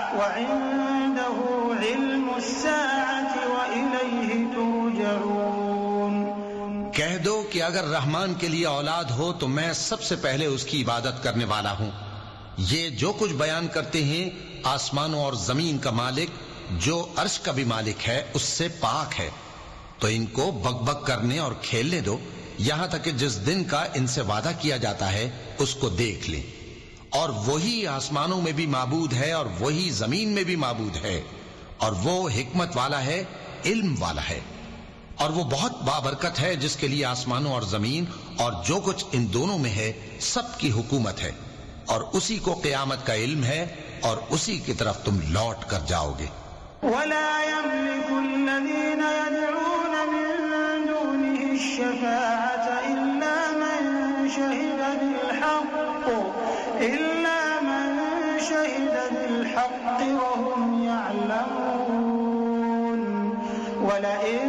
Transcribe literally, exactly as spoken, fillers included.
وعنده علم الساعة وإليه ترجعون۔ کہہ دو کہ اگر رحمان کے لیے اولاد ہو تو میں سب سے پہلے اس کی عبادت کرنے والا ہوں۔ یہ جو کچھ بیان کرتے ہیں آسمانوں اور زمین کا مالک جو عرش کا بھی مالک ہے اس سے پاک ہے، تو ان کو بک بک کرنے اور کھیلنے دو یہاں تک کہ جس دن کا ان سے وعدہ کیا جاتا ہے اس کو دیکھ لیں۔ اور وہی آسمانوں میں بھی معبود ہے اور وہی زمین میں بھی معبود ہے، اور وہ حکمت والا ہے، علم والا ہے، اور وہ بہت بابرکت ہے جس کے لیے آسمانوں اور زمین اور جو کچھ ان دونوں میں ہے سب کی حکومت ہے، اور اسی کو قیامت کا علم ہے اور اسی کی طرف تم لوٹ کر جاؤ گے۔ ولا يملك الذين يدعون من دونه الشفاعة إلا من شهد بالحق إلا من شهد بالحق وهم يعلمون ولئن